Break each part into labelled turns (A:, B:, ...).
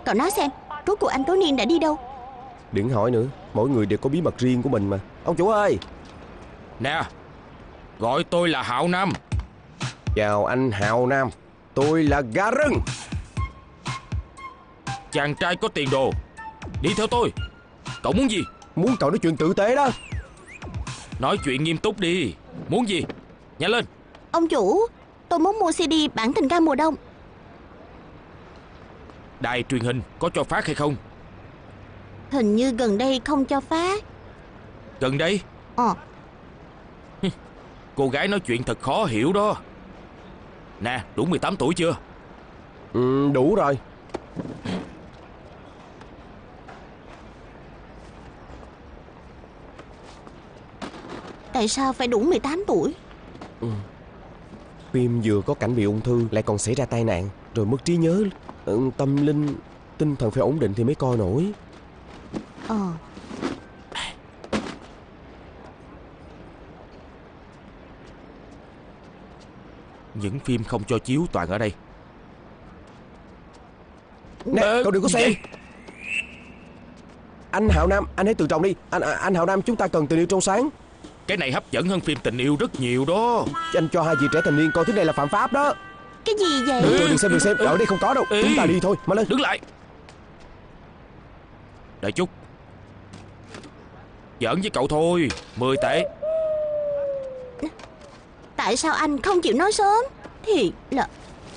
A: Cậu nói xem, rốt cuộc anh Tố Niên đã đi đâu?
B: Đừng hỏi nữa, mỗi người đều có bí mật riêng của mình mà. Ông chủ ơi!
C: Nè, gọi tôi là Hạo Nam.
B: Chào anh Hạo Nam, tôi là Gà Rừng.
C: Chàng trai có tiền đồ, đi theo tôi. Cậu muốn gì?
B: Muốn cậu nói chuyện tử tế đó.
C: Nói chuyện nghiêm túc đi. Muốn gì? Nhanh lên.
A: Ông chủ, tôi muốn mua CD bản tình ca mùa đông.
C: Đài truyền hình có cho phát hay không?
A: Hình như gần đây không cho phát.
C: Gần đây? Cô gái nói chuyện thật khó hiểu đó. Nè, đủ 18 tuổi chưa?
B: Đủ rồi.
A: Tại sao phải đủ 18 tuổi?
B: Phim vừa có cảnh bị ung thư, lại còn xảy ra tai nạn, rồi mất trí nhớ, tâm linh, tinh thần phải ổn định thì mới coi nổi.
C: Những phim không cho chiếu toàn ở đây.
B: Nè, cậu đừng có xem. Anh Hạo Nam, anh hãy tự trọng đi. Anh Hạo Nam, chúng ta cần tình yêu trong sáng.
C: Cái này hấp dẫn hơn phim tình yêu rất nhiều đó.
B: Anh cho hai chị trẻ thành niên coi thứ này là phạm pháp đó.
A: Cái gì vậy?
B: Đừng xem, ở đây không có đâu. Chúng ta đi thôi, mau lên.
C: Đứng lại. Đợi chút. Giỡn với cậu thôi. 10 tệ.
A: Tại sao anh không chịu nói sớm? Thiệt là...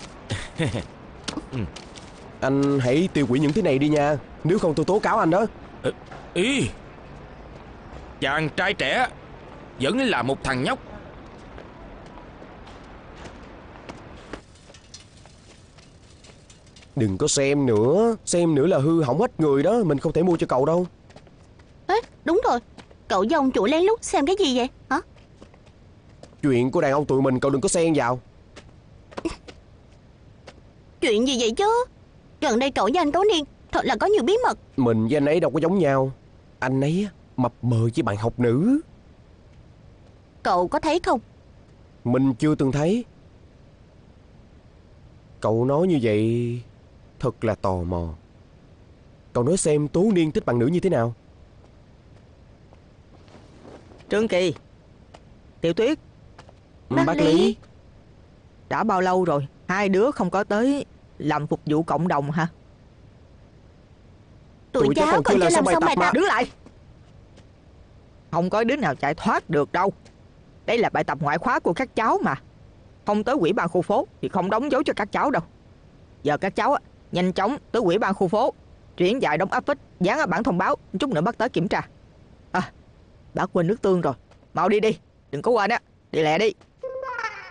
B: Anh hãy tiêu hủy những thứ này đi nha, nếu không tôi tố cáo anh đó.
C: Ý, chàng trai trẻ vẫn là một thằng nhóc.
B: Đừng có xem nữa là hư hỏng hết người đó. Mình không thể mua cho cậu đâu.
A: Ê, đúng rồi, cậu với ông chủ lén lút xem cái gì vậy hả?
B: Chuyện của đàn ông tụi mình cậu đừng có xen vào.
A: Chuyện gì vậy chứ? Gần đây cậu với anh Tố Niên thật là có nhiều bí mật.
B: Mình với anh ấy đâu có giống nhau. Anh ấy mập mờ với bạn học nữ.
A: Cậu có thấy không?
B: Mình chưa từng thấy. Cậu nói như vậy thật là tò mò. Cậu nói xem Tố Niên thích bạn nữ như thế nào?
D: Trương Kỳ, Tiểu Tuyết,
A: Bác Lý.
D: đã bao lâu rồi hai đứa không có tới làm phục vụ cộng đồng hả?
A: Tụi cháu còn chưa làm xong bài tập.
D: Đứng lại. Không có đứa nào chạy thoát được đâu. Đây là bài tập ngoại khóa của các cháu mà. Không tới ủy ban khu phố thì không đóng dấu cho các cháu đâu. Giờ các cháu nhanh chóng tới ủy ban khu phố, chuyển dài đống áp phích, dán ở bảng thông báo, chút nữa bắt tới kiểm tra. Bác quên nước tương rồi. Mau đi đi, đừng có quên á. Đi lẹ đi.